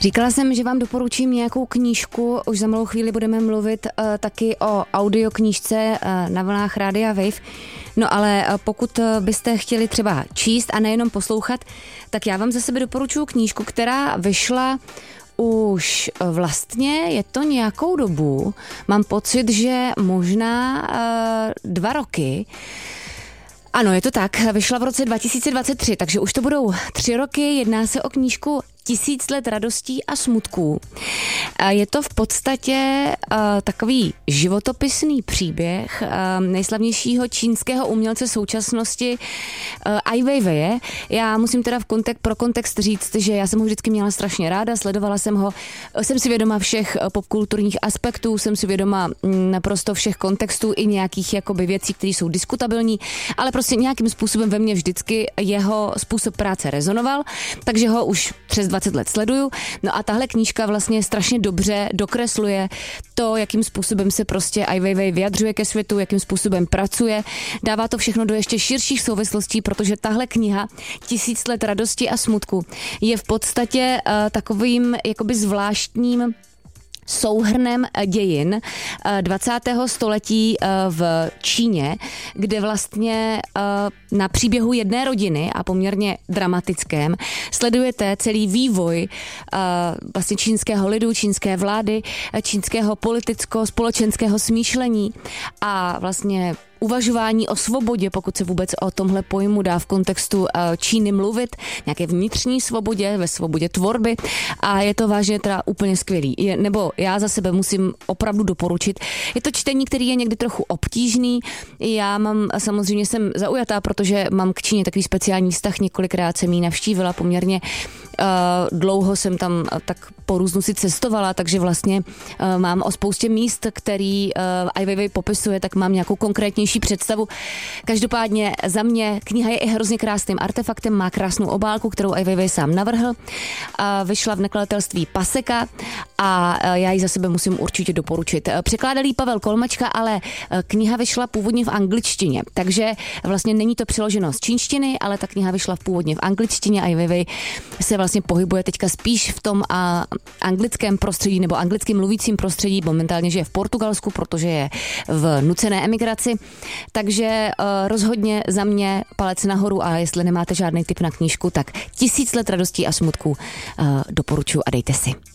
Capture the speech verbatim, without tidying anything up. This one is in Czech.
Říkala jsem, že vám doporučím nějakou knížku, už za malou chvíli budeme mluvit uh, taky o audioknížce uh, na vlnách Rádia Wave. No ale uh, pokud byste chtěli třeba číst a nejenom poslouchat, tak já vám za sebe doporučuji knížku, která vyšla už vlastně, je to nějakou dobu, mám pocit, že možná uh, dva roky. Ano, je to tak, vyšla v roce dva tisíce dvacet tři, takže už to budou tři roky, jedná se o knížku Tisíc let radostí a smutků. Je to v podstatě uh, takový životopisný příběh uh, nejslavnějšího čínského umělce současnosti uh, Ai Weiwei. Já musím teda v kontek- pro kontext říct, že já jsem ho vždycky měla strašně ráda, sledovala jsem ho, jsem si vědoma všech popkulturních aspektů, jsem si vědoma naprosto všech kontextů i nějakých jakoby věcí, které jsou diskutabilní, ale prostě nějakým způsobem ve mně vždycky jeho způsob práce rezonoval, takže ho už přes dvacet let sleduju. No a tahle knížka vlastně strašně dobře dokresluje to, jakým způsobem se prostě Ai Weiwei vyjadřuje ke světu, jakým způsobem pracuje. Dává to všechno do ještě širších souvislostí, protože tahle kniha Tisíc let radosti a smutku je v podstatě uh, takovým jakoby zvláštním souhrnem dějin dvacátého století v Číně, kde vlastně na příběhu jedné rodiny a poměrně dramatickém sledujete celý vývoj vlastně čínského lidu, čínské vlády, čínského politicko-společenského smýšlení a vlastně uvažování o svobodě, pokud se vůbec o tomhle pojmu dá v kontextu Číny mluvit, nějaké vnitřní svobodě, ve svobodě tvorby a je to vážně teda úplně skvělý. Je, nebo já za sebe musím opravdu doporučit. Je to čtení, který je někdy trochu obtížný. Já mám, samozřejmě jsem zaujatá, protože mám k Číně takový speciální vztah, několikrát jsem ji navštívila poměrně Uh, dlouho jsem tam uh, tak po různu si cestovala, takže vlastně uh, mám o spoustě míst, který uh, Ai Weiwei popisuje, tak mám nějakou konkrétnější představu. Každopádně za mě kniha je i hrozně krásným artefaktem, má krásnou obálku, kterou Ai Weiwei sám navrhl. Uh, vyšla v nakladatelství Paseka a uh, já ji za sebe musím určitě doporučit. Uh, překládal ji Pavel Kolmačka, ale uh, kniha vyšla původně v angličtině, takže vlastně není to přeloženo z čínštiny, ale ta kniha vyšla původně v angličtině. Ai Weiwei se vlastně pohybuje teďka spíš v tom a anglickém prostředí nebo anglicky mluvícím prostředí, momentálně žije v Portugalsku, protože je v nucené emigraci. Takže uh, rozhodně za mě palec nahoru a jestli nemáte žádný tip na knížku, tak Tisíc let radostí a smutků uh, doporučuji a dejte si.